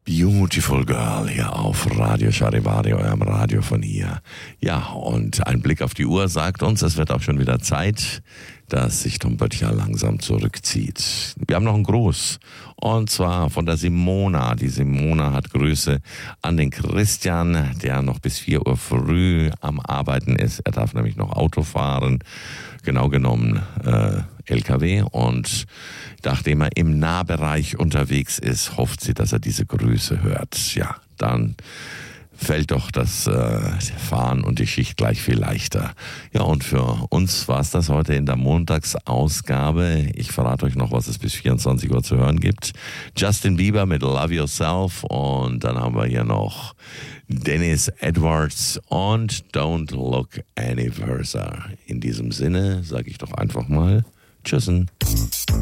Beautiful Girl hier auf Radio Charivari, eurem Radio von hier. Ja, und ein Blick auf die Uhr sagt uns, es wird auch schon wieder Zeit, dass sich Tom Böttcher langsam zurückzieht. Wir haben noch einen Gruß, und zwar von der Simona. Die Simona hat Grüße an den Christian, der noch bis 4 Uhr früh am Arbeiten ist. Er darf nämlich noch Auto fahren, genau genommen LKW, und nachdem er im Nahbereich unterwegs ist, hofft sie, dass er diese Grüße hört. Ja, dann fällt doch das Fahren und die Schicht gleich viel leichter. Ja, und für uns war es das heute in der Montagsausgabe. Ich verrate euch noch, was es bis 24 Uhr zu hören gibt. Justin Bieber mit Love Yourself, und dann haben wir hier noch Dennis Edwards und Don't Look Any Further. In diesem Sinne sage ich doch einfach mal Tschüssen.